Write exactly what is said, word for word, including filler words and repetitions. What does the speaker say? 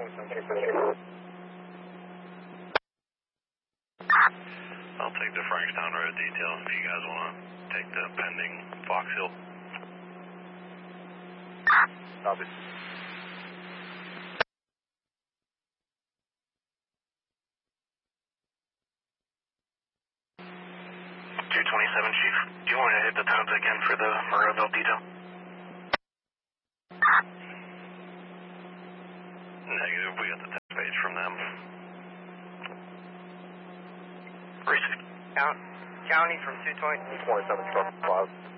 I'll take the Frankstown Road details if you guys want to take the pending Fox Hill. Copy. two twenty-seven, Chief. Do you want to hit the tubs again for the Moroville detail? Negative. We got the text page from them. Count, county from two twenty. twenty-seven, truck five.